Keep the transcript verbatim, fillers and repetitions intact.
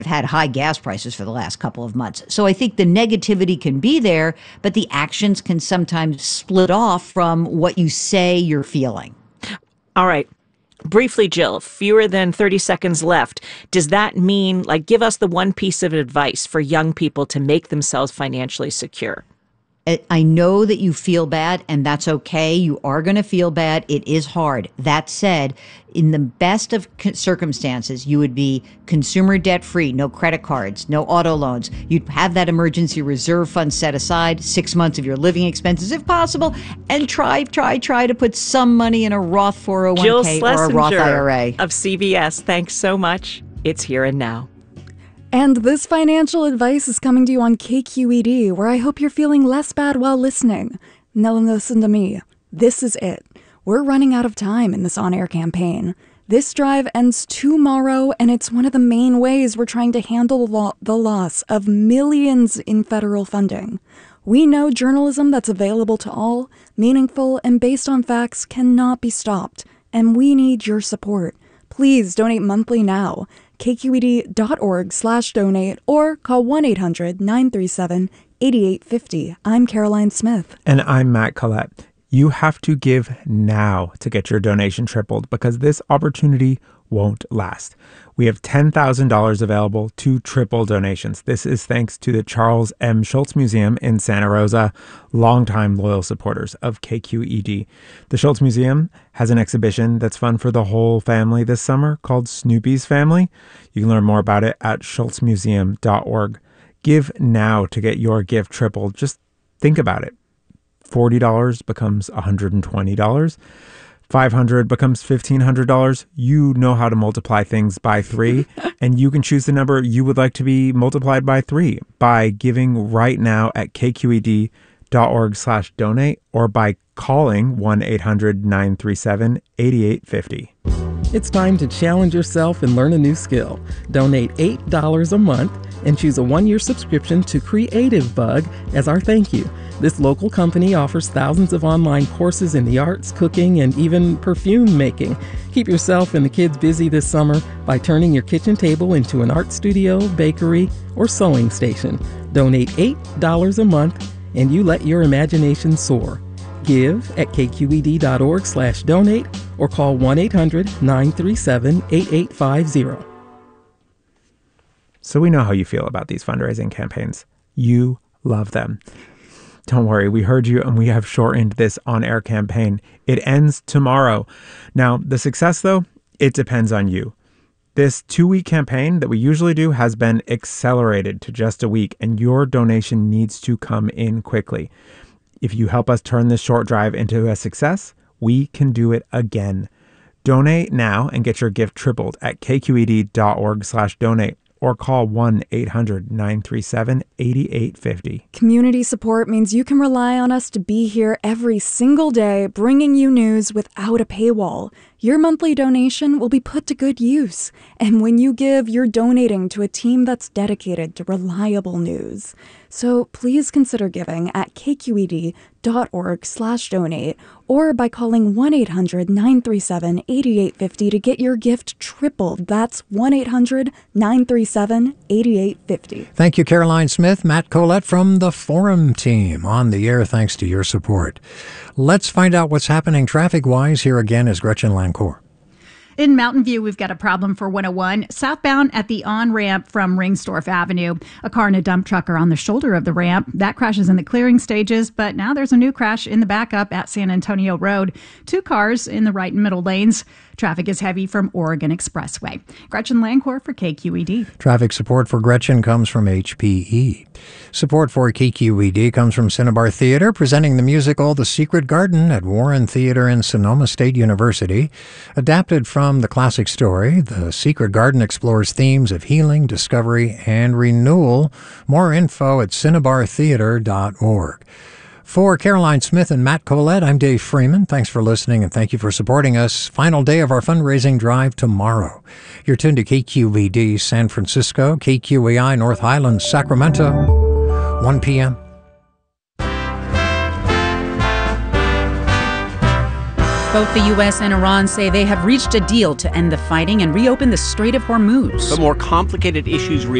had high gas prices for the last couple of months. So I think the negativity can be there, but the actions can sometimes split off from what you say you're feeling. All right. Briefly, Jill, fewer than thirty seconds left. Does that mean, like, give us the one piece of advice for young people to make themselves financially secure? I know that you feel bad, and that's okay. You are going to feel bad. It is hard. That said, in the best of circumstances, you would be consumer debt free, no credit cards, no auto loans. You'd have that emergency reserve fund set aside, six months of your living expenses if possible, and try, try, try to put some money in a Roth four oh one k or a Roth I R A. Of C B S, thanks so much. It's Here and Now. And this financial advice is coming to you on K Q E D, where I hope you're feeling less bad while listening. Now listen to me. This is it. We're running out of time in this on-air campaign. This drive ends tomorrow, and it's one of the main ways we're trying to handle the, lo- the loss of millions in federal funding. We know journalism that's available to all, meaningful, and based on facts cannot be stopped, and we need your support. Please donate monthly now. K Q E D dot org slash donate or call one eight hundred nine three seven eight eight five zero. I'm Caroline Smith. And I'm Matt Collette. You have to give now to get your donation tripled because this opportunity won't last. We have ten thousand dollars available to triple donations. This is thanks to the Charles M. Schulz Museum in Santa Rosa, longtime loyal supporters of K Q E D. The Schulz Museum has an exhibition that's fun for the whole family this summer called Snoopy's Family. You can learn more about it at schulz museum dot org. Give now to get your gift tripled. Just think about it. forty dollars becomes one hundred twenty dollars. five hundred dollars becomes fifteen hundred dollars. You know how to multiply things by three, and you can choose the number you would like to be multiplied by three by giving right now at K Q E D dot org slash donate or by calling one eight hundred nine three seven eight eight five zero. It's time to challenge yourself and learn a new skill. Donate eight dollars a month and choose a one-year subscription to Creative Bug as our thank you. This local company offers thousands of online courses in the arts, cooking, and even perfume making. Keep yourself and the kids busy this summer by turning your kitchen table into an art studio, bakery, or sewing station. Donate eight dollars a month and you let your imagination soar. Give at K Q E D dot org slash donate or call one eight hundred nine three seven eight eight five zero. So we know how you feel about these fundraising campaigns. You love them. Don't worry, we heard you and we have shortened this on-air campaign. It ends tomorrow. Now, the success, though, it depends on you. This two-week campaign that we usually do has been accelerated to just a week, and your donation needs to come in quickly. If you help us turn this short drive into a success, we can do it again. Donate now and get your gift tripled at K Q E D dot org slash donate. Or call one eight hundred nine three seven eight eight five zero. Community support means you can rely on us to be here every single day, bringing you news without a paywall. Your monthly donation will be put to good use. And when you give, you're donating to a team that's dedicated to reliable news. So please consider giving at K Q E D dot org slash donate or by calling one eight hundred nine three seven eight eight five zero to get your gift tripled. That's one eight hundred nine three seven eight eight five zero. Thank you, Caroline Smith. Matt Collette from the Forum team on the air thanks to your support. Let's find out what's happening traffic-wise. Here again is Gretchen Lancourt. In Mountain View, we've got a problem for one oh one. Southbound at the on-ramp from Ringstorff Avenue. A car and a dump truck are on the shoulder of the ramp. That crash is in the clearing stages, but now there's a new crash in the backup at San Antonio Road. Two cars in the right and middle lanes. Traffic is heavy from Oregon Expressway. Gretchen Lancourt for K Q E D. Traffic support for Gretchen comes from H P E. Support for K Q E D comes from Cinnabar Theater, presenting the musical The Secret Garden at Warren Theater in Sonoma State University. Adapted from the classic story, The Secret Garden explores themes of healing, discovery, and renewal. More info at cinnabar theater dot org. For Caroline Smith and Matt Collette, I'm Dave Freeman. Thanks for listening and thank you for supporting us. Final day of our fundraising drive tomorrow. You're tuned to K Q E D San Francisco, K Q E I North Highlands, Sacramento, one p.m. Both the U S and Iran say they have reached a deal to end the fighting and reopen the Strait of Hormuz. But more complicated issues